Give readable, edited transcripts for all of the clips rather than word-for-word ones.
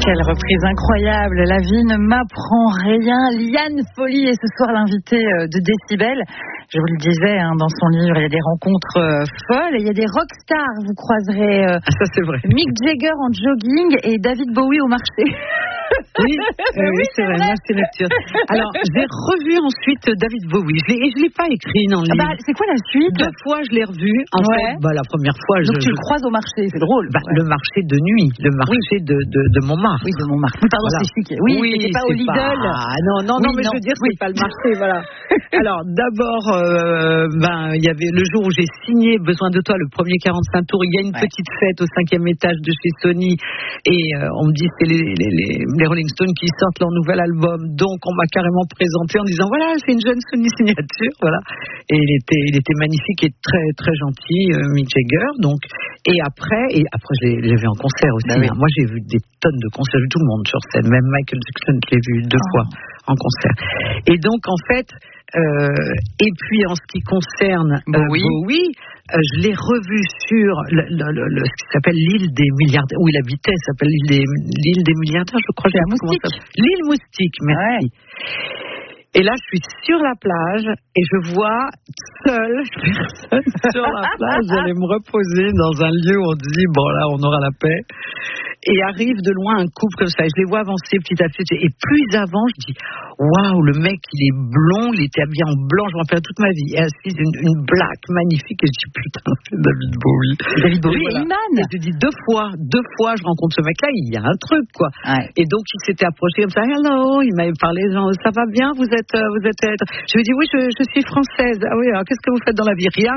Quelle reprise incroyable, la vie ne m'apprend rien. Liane Folly est ce soir l'invitée de Décibel. Je vous le disais, dans son livre, il y a des rencontres folles, il y a des rockstars. Vous croiserez ça c'est vrai. Mick Jagger en jogging et David Bowie au marché. Oui, c'est vrai, moi c'est lecture. Alors, j'ai revu ensuite David Bowie. Je l'ai pas écrit dans le livre. C'est quoi la suite? 2 fois, je l'ai revu. En fait, la première fois, donc tu le croises au marché, c'est drôle. Le marché de nuit, le marché de Montmartre. Oui, de Montmartre. Oui, pardon, voilà. C'est chic. Oui, c'était pas au Lidl. Non, mais je veux dire, c'est pas le marché, voilà. Alors, d'abord, il y avait le jour où j'ai signé Besoin de toi, le premier 45 tours. Il y a une petite fête au 5e étage de chez Sony, et on me dit c'est les Rolling Stones qui sortent leur nouvel album, donc on m'a carrément présenté en disant voilà, c'est une jeune Sony signature, voilà. Et il était magnifique et très très gentil, Mick Jagger. Donc et après je l'ai vu en concert aussi. Oui. Moi j'ai vu des tonnes de concerts, tout le monde sur scène, même Michael Jackson, je l'ai vu 2 fois en concert. Et donc en fait, et puis en ce qui concerne Bowie, je l'ai revu sur ce qui s'appelle l'île des milliardaires, où il habitait, ça s'appelle l'île des milliardaires, je crois. L'île Moustique, merci. Ouais. Et là, je suis sur la plage et je vois seule personne sur la plage. J'allais me reposer dans un lieu où on dit bon là, on aura la paix. Et arrive de loin un couple comme ça. Et je les vois avancer petit à petit. Et plus ils avancent, je dis waouh, le mec, il est blond, il était habillé en blanc. Je m'en rappelle toute ma vie. Et assise, une black magnifique. Et je dis putain, c'est David Bowie. David Bowie, voilà. Et je dis deux fois, je rencontre ce mec-là. Il y a un truc, quoi. Ouais. Et donc il s'était approché comme ça. Hello, il m'avait parlé. Genre, ça va bien, vous êtes. Je lui ai dit oui, je suis française. Ah oui, alors qu'est-ce que vous faites dans la vie? Rien.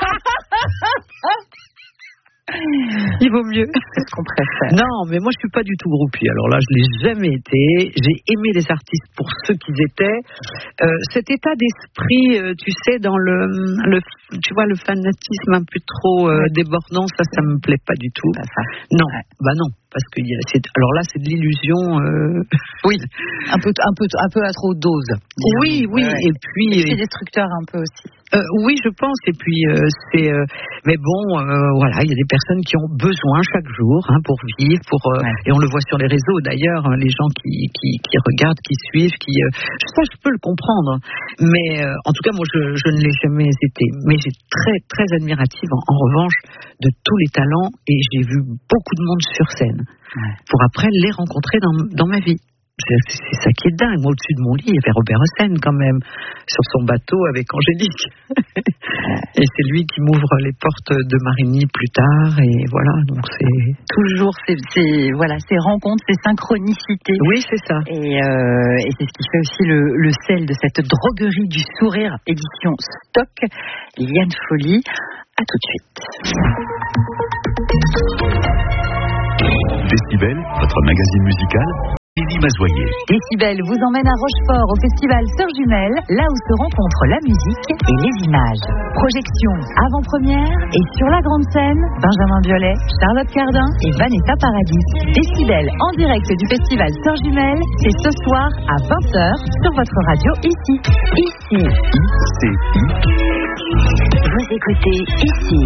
Il vaut mieux. C'est ce qu'on préfère. Non, mais moi je suis pas du tout groupie. Alors là, je l'ai jamais été. J'ai aimé les artistes pour ce qu'ils étaient. Cet état d'esprit, tu sais, dans tu vois, le fanatisme un peu trop débordant, ça me plaît pas du tout. Non, non. Parce que alors là, c'est de l'illusion. Oui, un peu à trop dose. Oui. Et puis c'est destructeur un peu aussi. Oui, je pense. Et puis mais bon, voilà, il y a des personnes qui ont besoin chaque jour pour vivre, et on le voit sur les réseaux d'ailleurs, les gens qui regardent, qui suivent, je peux le comprendre. Mais en tout cas, moi, je ne l'ai jamais été. Mais j'ai très très admirative en revanche de tous les talents, et j'ai vu beaucoup de monde sur scène. Pour après les rencontrer dans ma vie. C'est ça qui est dingue. Moi, au-dessus de mon lit, il y avait Robert Hossein quand même, sur son bateau avec Angélique. Et c'est lui qui m'ouvre les portes de Marigny plus tard. Et voilà, donc c'est toujours ces rencontres, ces synchronicités. Oui, c'est ça. Et c'est ce qui fait aussi le sel de cette droguerie du sourire, édition Stock. Liane Folly, à tout de suite. Décibel, votre magazine musical. Lily Mazoyer. Décibel vous emmène à Rochefort au festival Sœurs Jumelles, là où se rencontrent la musique et les images. Projection avant-première, et sur la grande scène, Benjamin Biolay, Charlotte Cardin et Vanessa Paradis. Décibel en direct du festival Sœurs Jumelles, c'est ce soir à 20h sur votre radio ici. Ici. Vous écoutez ici.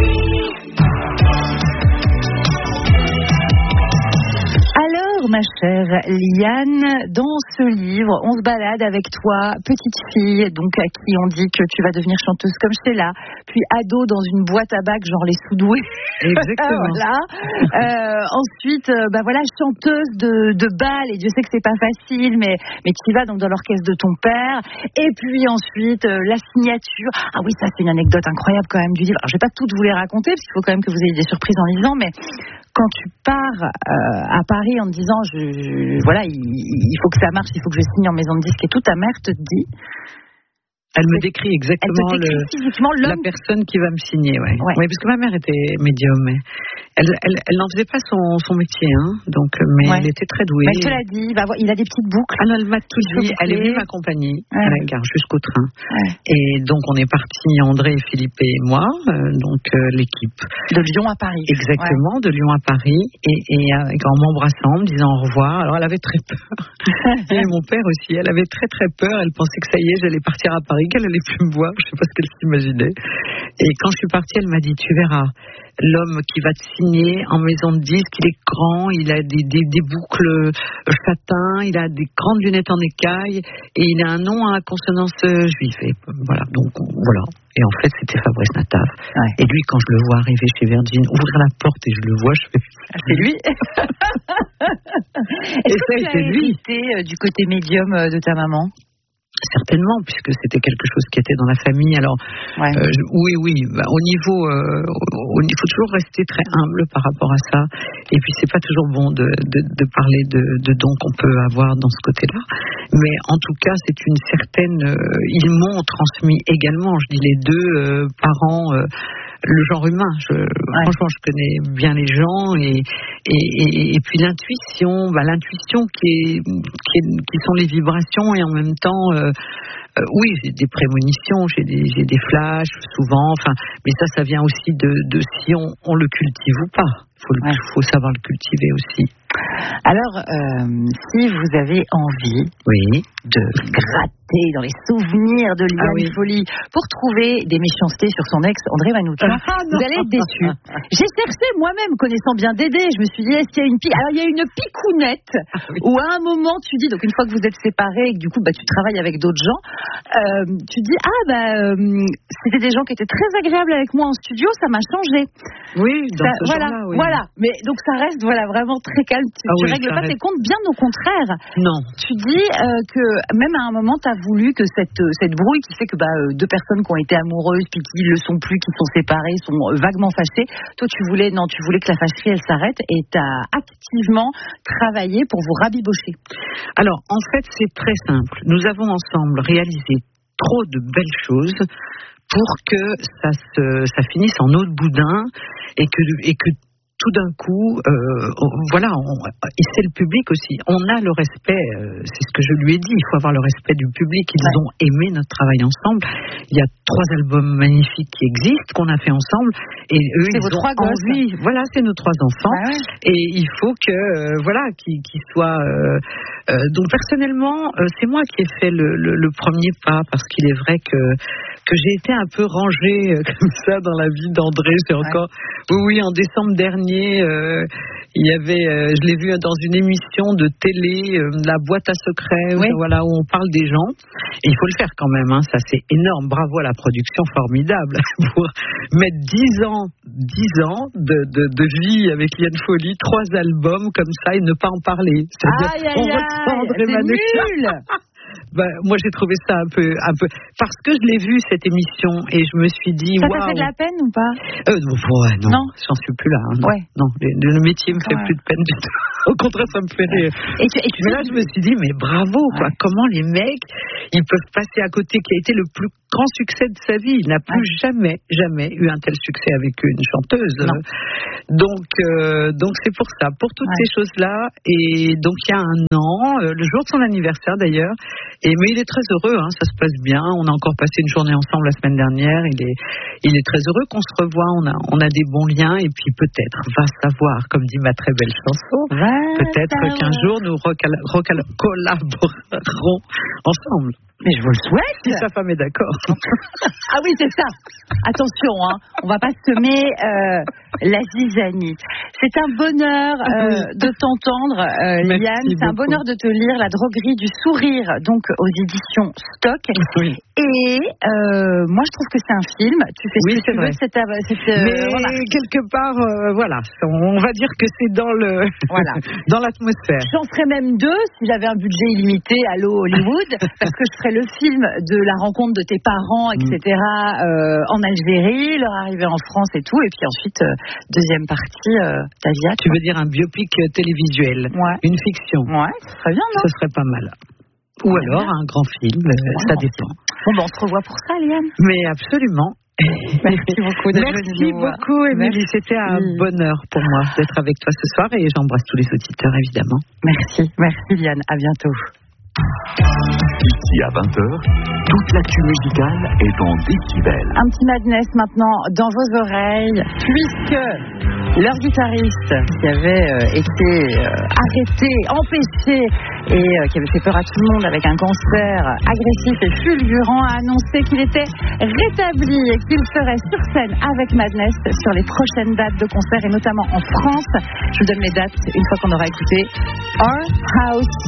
Alors, ma chère Liane, dans ce livre, on se balade avec toi, petite fille, donc à qui on dit que tu vas devenir chanteuse comme Sheila, puis ado dans une boîte à bac, genre les Sous-Doués. Exactement. Voilà. Ensuite, chanteuse de bal, et Dieu sait que c'est pas facile, mais tu vas donc dans l'orchestre de ton père. Et puis ensuite, la signature. Ah oui, ça c'est une anecdote incroyable quand même du livre. Alors, je vais pas toutes vous les raconter, parce qu'il faut quand même que vous ayez des surprises en lisant, mais quand tu pars à Paris en te disant il faut que ça marche, il faut que je signe en maison de disque et tout, ta mère te dit. Elle me décrit exactement la personne qui va me signer, ouais. Oui, parce que ma mère était médium, mais elle n'en faisait pas son métier, mais elle était très douée. Mais elle te l'a dit, il a des petites boucles. Elle m'a tout dit, elle est venue m'accompagner à la gare jusqu'au train. Ouais. Et donc on est partis, André, Philippe et moi, l'équipe. De Lyon à Paris. Exactement, de Lyon à Paris, et en m'embrassant, en me disant au revoir. Alors elle avait très peur. Et mon père aussi, elle avait très très peur, elle pensait que ça y est, j'allais partir à Paris, qu'elle allait plus me voir, je sais pas ce qu'elle s'imaginait. Et quand je suis partie, elle m'a dit, tu verras, l'homme qui va te signer en maison de disque, il est grand, il a des boucles châtains, il a des grandes lunettes en écaille, et il a un nom à consonance juive. Et voilà, donc voilà. Et en fait, c'était Fabrice Nataf. Ouais. Et lui, quand je le vois arriver chez Virgin, ouvrir la porte et je le vois, je fais... C'est lui. Est-ce que tu as hérité du côté médium de ta maman ? Certainement, puisque c'était quelque chose qui était dans la famille. Alors, oui. Au niveau, il faut toujours rester très humble par rapport à ça. Et puis, c'est pas toujours bon de parler de dons qu'on peut avoir dans ce côté-là. Mais en tout cas, c'est une certaine. Ils m'ont transmis également. Je dis les deux parents. Le genre humain, franchement, je connais bien les gens et puis l'intuition qui sont les vibrations et en même temps, oui, j'ai des prémonitions, j'ai des flashs souvent, mais ça vient aussi de si on le cultive ou pas. Faut savoir le cultiver aussi. Alors, si vous avez envie de gratter dans les souvenirs de Liane Folly pour trouver des méchancetés sur son ex André Manoukian, vous allez être déçus. J'ai cherché moi-même, connaissant bien Dédé, je me suis dit, est-ce qu'il y a une pique ? Alors, il y a une picounette où à un moment, tu dis, donc une fois que vous êtes séparés et que du coup, tu travailles avec d'autres gens, tu dis, c'était des gens qui étaient très agréables avec moi en studio, ça m'a changé. Oui, dans ce genre-là, oui. Voilà, mais donc ça reste vraiment très calme. Tu règles pas tes comptes, bien au contraire. Non. Tu dis que même à un moment, tu as voulu que cette brouille qui fait que deux personnes qui ont été amoureuses puis qui ne le sont plus, qui sont séparées, sont vaguement fâchées. Toi, tu voulais que la fâcherie elle s'arrête et tu as activement travaillé pour vous rabibocher. Alors, en fait, c'est très simple. Nous avons ensemble réalisé trop de belles choses pour que ça finisse en eau de boudin et que tout d'un coup, et c'est le public aussi. On a le respect, c'est ce que je lui ai dit, il faut avoir le respect du public. Ils ont aimé notre travail ensemble. Il y a 3 albums magnifiques qui existent, qu'on a fait ensemble. Et eux, c'est vos 3 gosses. Voilà, c'est nos 3 enfants. Et il faut qu'ils soient... donc personnellement, c'est moi qui ai fait le premier pas, parce qu'il est vrai que j'ai été un peu rangée comme ça dans la vie d'André. C'est encore... Oui, en décembre dernier, il y avait, je l'ai vu dans une émission de télé, la boîte à secrets, où on parle des gens. Et il faut le faire quand même, ça c'est énorme. Bravo à la production, formidable. Pour mettre 10 ans de vie avec Liane Folly, 3 albums comme ça et ne pas en parler. C'est nul. Moi j'ai trouvé ça un peu parce que je l'ai vu cette émission et je me suis dit ça t'a fait de la peine ou pas? Non, j'en suis plus là. Non, le métier me fait plus de peine du tout. Au contraire, ça me fait rire. Mais là je me suis dit mais bravo quoi. Comment les mecs ils peuvent passer à côté qui a été le plus grand succès de sa vie. Il n'a plus jamais eu un tel succès avec une chanteuse. Donc c'est pour ça, pour toutes ces choses là. Et donc il y a un an, le jour de son anniversaire d'ailleurs. Mais il est très heureux, ça se passe bien. On a encore passé une journée ensemble la semaine dernière. Il est très heureux qu'on se revoie. On a des bons liens et puis peut-être, va savoir, comme dit ma très belle chanson, peut-être qu'un jour nous collaborerons ensemble. Mais je vous le souhaite. Si sa femme est d'accord. Ah oui, c'est ça. Attention, on va pas semer la zizanie. C'est un bonheur de t'entendre, Liane. C'est un bonheur de te lire La droguerie du sourire, donc aux éditions Stock. Oui. Et moi, je trouve que c'est un film. Tu fais ce que tu veux. Mais quelque part, on va dire que c'est dans dans l'atmosphère. J'en ferais même 2 si j'avais un budget illimité à Hollywood, parce que je ferais le film de la rencontre de tes parents, etc. En Algérie, leur arrivée en France et tout, et puis ensuite deuxième partie, ta vie. Tu veux dire un biopic télévisuel, une fiction. Ouais, ce serait bien, non? Ce serait pas mal. Ou alors un grand film, ça dépend. Bon, on se revoit pour ça, Liane. Mais absolument. Merci beaucoup d'être venue. Merci beaucoup, Émilie. C'était un bonheur pour moi d'être avec toi ce soir et j'embrasse tous les auditeurs, évidemment. Merci, Liane. À bientôt. D'ici à 20h, toute l'actu musicale est dans Décibel. Un petit Madness maintenant dans vos oreilles, puisque leur guitariste qui avait été arrêté, empêché et qui avait fait peur à tout le monde avec un cancer agressif et fulgurant a annoncé qu'il était rétabli et qu'il serait sur scène avec Madness sur les prochaines dates de concert et notamment en France. Je vous donne les dates une fois qu'on aura écouté Our House